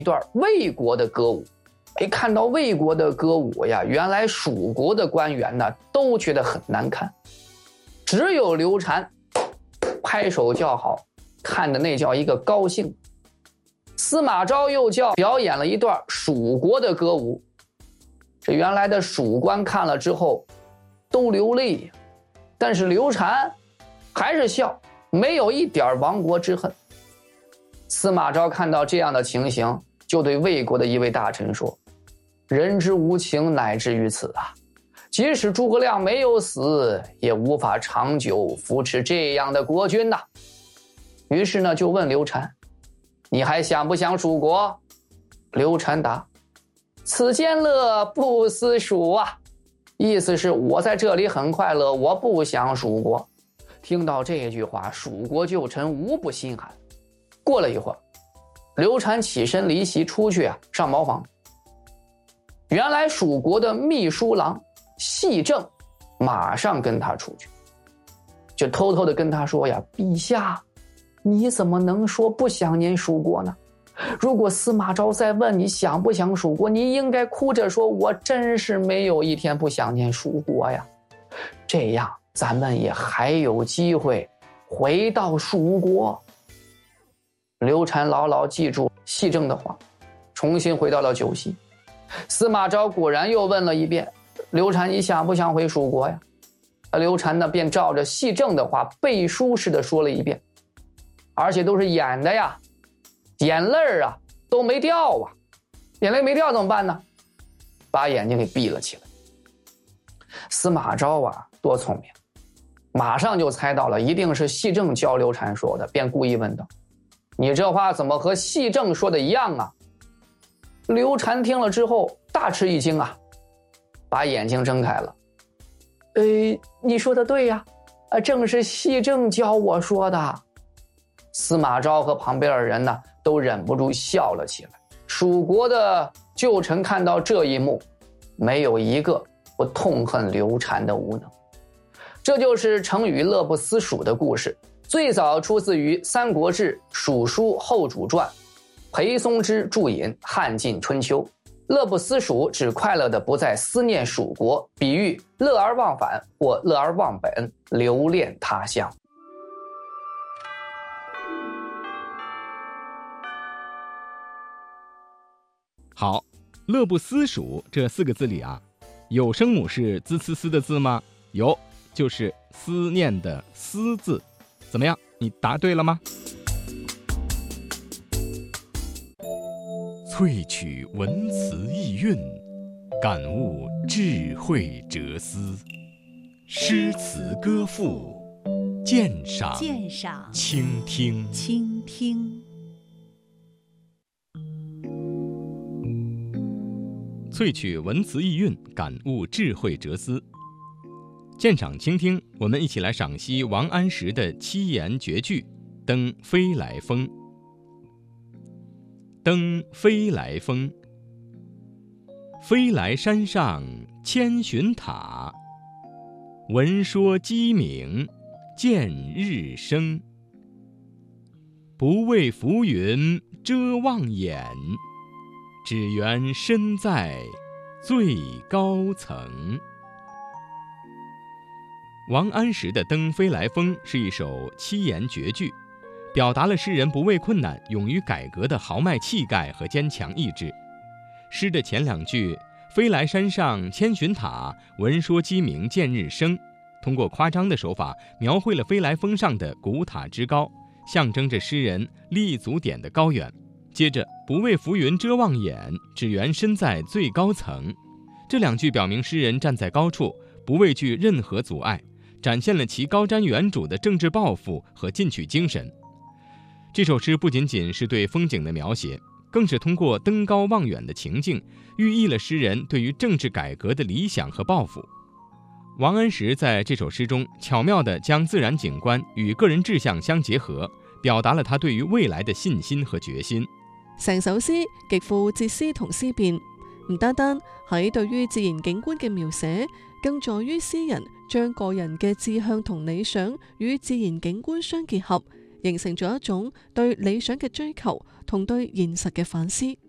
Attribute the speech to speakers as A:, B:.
A: 一段魏国的歌舞。看到魏国的歌舞呀，原来蜀国的官员呢都觉得很难看，只有刘禅拍手叫好，看的那叫一个高兴。司马昭又表演了一段蜀国的歌舞，这原来的蜀官看了之后都流泪，但是刘禅还是笑，没有一点亡国之恨。司马昭看到这样的情形，就对魏国的一位大臣说：人之无情乃至于此啊！即使诸葛亮没有死，也无法长久扶持这样的国君呐。于是呢，就问刘禅：你还想不想蜀国？刘禅答：此间乐不思蜀啊！意思是我在这里很快乐，我不想蜀国。听到这句话，蜀国旧臣无不心寒。过了一会儿，刘禅起身离席出去上茅房。原来蜀国的秘书郎细正马上跟他出去，就偷偷的跟他说呀：陛下，你怎么能说不想念蜀国呢？如果司马昭再问你想不想蜀国，你应该哭着说：我真是没有一天不想念蜀国呀。这样咱们也还有机会回到蜀国。刘禅牢牢记住细正的话，重新回到了酒席。司马昭果然又问了一遍：刘禅，你想不想回蜀国呀？刘禅呢便照着细正的话背书似的说了一遍，而且都是演的呀，眼泪都没掉啊。眼泪没掉怎么办呢？把眼睛给闭了起来。司马昭多聪明，马上就猜到了一定是细正教刘禅说的，便故意问道：你这话怎么和细正说的一样啊？刘禅听了之后大吃一惊把眼睛睁开了。你说的对呀，正是细正教我说的。司马昭和旁边的人呢都忍不住笑了起来。蜀国的旧臣看到这一幕，没有一个不痛恨刘禅的无能。这就是成语乐不思蜀的故事，最早出自于《三国志·蜀书后主传》，裴松之注引汉晋春秋。乐不思蜀指快乐的不再思念蜀国，比喻乐而忘返或乐而忘本，留恋他乡。
B: 好，乐不思蜀这4个字里有声母是滋呲呲的字吗？有，就是思念的思字。怎么样，你答对了吗？萃取文辞意蕴，感悟智慧哲思，诗词歌赋，鉴赏倾听。萃取文辞意蕴，感悟智慧哲思，鉴赏倾听。我们一起来赏析王安石的七言绝句《登飞来峰》。登飞来峰，飞来山上千寻塔，闻说鸡鸣见日升。不为浮云遮望眼，只缘身在最高层。王安石的《登飞来峰》是一首七言绝句，表达了诗人不畏困难、勇于改革的豪迈气概和坚强意志。诗的前2句“飞来山上千寻塔，闻说鸡鸣见日升”，通过夸张的手法描绘了飞来峰上的古塔之高，象征着诗人立足点的高远。接着“不为浮云遮望眼，只缘身在最高层”，这2句表明诗人站在高处，不畏惧任何阻碍，展现了其高瞻远瞩的政治抱负和进取精神。这首诗不仅仅是对风景的描写，更是通过登高望远的情境，寓意了诗人对于政治改革的理想和抱負。王安石在這首詩中巧妙地將自然景觀與個人志向相結合，表達了他對於未來的信心和決心。
C: 成首詩極富哲思同思辨，唔單單喺對於自然景觀嘅描寫，更在於詩人將個人嘅志向同理想與自然景觀相結合，形成咗一種對理想嘅追求同對現實嘅反思。